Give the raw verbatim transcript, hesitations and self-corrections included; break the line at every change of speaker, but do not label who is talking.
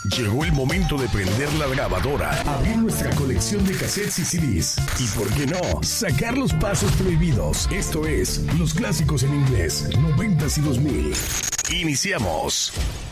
Llegó el momento de prender la grabadora, abrir nuestra colección de cassettes y C Ds. Y por qué no, sacar los pasos prohibidos. Esto es Los Clásicos en Inglés, noventas y dos mil. Iniciamos.